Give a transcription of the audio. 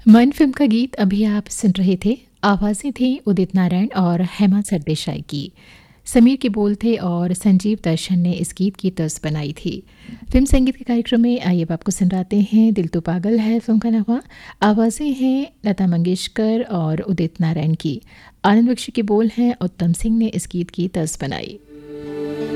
मन फिल्म का गीत अभी आप सुन रहे थे। आवाज़ें थीं उदित नारायण और हेमा सरदेसाई की। समीर के बोल थे और संजीव दर्शन ने इस गीत की तर्ज बनाई थी। फिल्म संगीत के कार्यक्रम में आइए अब आपको सुनवाते हैं दिल तो पागल है फिल्म का नाम। आवाज़ें हैं लता मंगेशकर और उदित नारायण की। आनंद बख्शी के बोल हैं उत्तम सिंह ने इस गीत की तर्ज बनाई।